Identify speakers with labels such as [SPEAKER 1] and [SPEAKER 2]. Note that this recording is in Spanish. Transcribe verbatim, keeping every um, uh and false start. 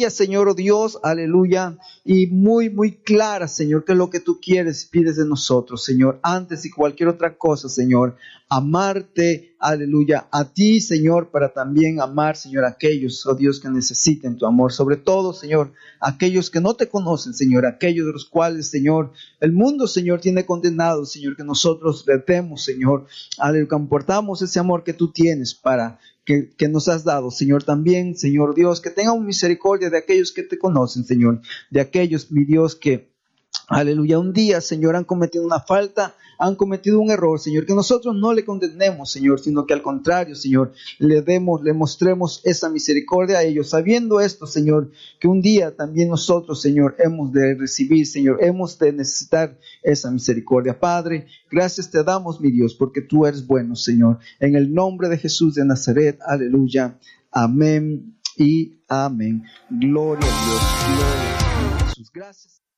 [SPEAKER 1] sencillas, Señor oh Dios, aleluya, y muy, muy claras, Señor, que es lo que tú quieres y pides de nosotros, Señor, antes y cualquier otra cosa, Señor, amarte, aleluya, a ti, Señor, para también amar, Señor, a aquellos, oh Dios, que necesiten tu amor, sobre todo, Señor, aquellos que no te conocen, Señor, aquellos de los cuales, Señor, el mundo, Señor, tiene condenado, Señor, que nosotros le demos, Señor, aleluya, comportamos ese amor que tú tienes para Que, que nos has dado, Señor, también, Señor Dios, que tengamos misericordia de aquellos que te conocen, Señor, de aquellos, mi Dios, que, aleluya, un día, Señor, han cometido una falta, han cometido un error, Señor, que nosotros no le condenemos, Señor, sino que al contrario, Señor, le demos, le mostremos esa misericordia a ellos, sabiendo esto, Señor, que un día también nosotros, Señor, hemos de recibir, Señor, hemos de necesitar esa misericordia. Padre, gracias te damos, mi Dios, porque tú eres bueno, Señor, en el nombre de Jesús de Nazaret, aleluya, amén y amén. Gloria a Dios, gloria a Jesús, gracias.